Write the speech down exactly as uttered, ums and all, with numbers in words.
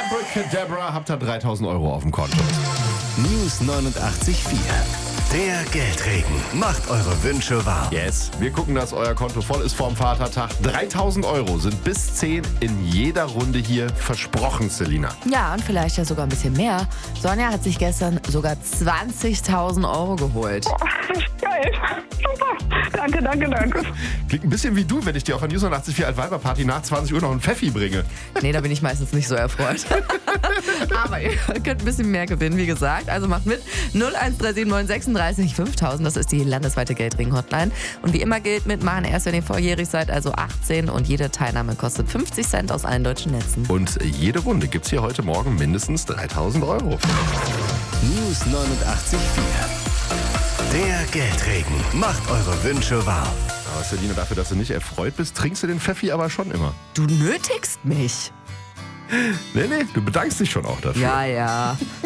Abracadabra, habt ihr dreitausend Euro auf dem Konto. News neunundachtzig Komma vier. Der Geldregen macht eure Wünsche wahr. Yes, wir gucken, dass euer Konto voll ist vorm Vatertag. dreitausend Euro sind bis zehn in jeder Runde hier versprochen, Selina. Ja, und vielleicht ja sogar ein bisschen mehr. Sonja hat sich gestern sogar zwanzigtausend Euro geholt. Geil. Super. Danke, danke, danke. Klingt ein bisschen wie du, wenn ich dir auf der News neunundachtzig Komma vier Altweiberparty nach zwanzig Uhr noch einen Pfeffi bringe. Nee, da bin ich meistens nicht so erfreut. Aber ihr könnt ein bisschen mehr gewinnen, wie gesagt. Also macht mit. null eins drei sieben neun sechsunddreißig fünftausend, das ist die landesweite Geldring-Hotline. Und wie immer gilt, mitmachen erst, wenn ihr volljährig seid, also achtzehn. Und jede Teilnahme kostet fünfzig Cent aus allen deutschen Netzen. Und jede Runde gibt's hier heute Morgen mindestens dreitausend Euro. News neunundachtzig Komma vier. Der Geldregen macht eure Wünsche wahr. Aber Selina, dafür, dass du nicht erfreut bist, trinkst du den Pfeffi aber schon immer. Du nötigst mich. Nee, nee, du bedankst dich schon auch dafür. Ja, ja.